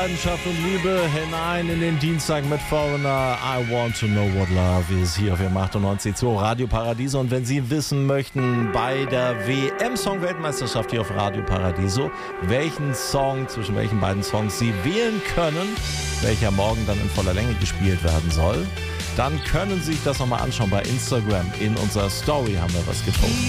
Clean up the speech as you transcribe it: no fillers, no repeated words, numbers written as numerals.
Leidenschaft und Liebe hinein in den Dienstag mit Foreigner. I want to know what love is. Hier auf FM 98.2 Radio Paradiso. Und wenn Sie wissen möchten, bei der WM-Song-Weltmeisterschaft hier auf Radio Paradiso, welchen Song, zwischen welchen beiden Songs Sie wählen können, welcher morgen dann in voller Länge gespielt werden soll, dann können Sie sich das nochmal anschauen bei Instagram. In unserer Story haben wir was gepostet.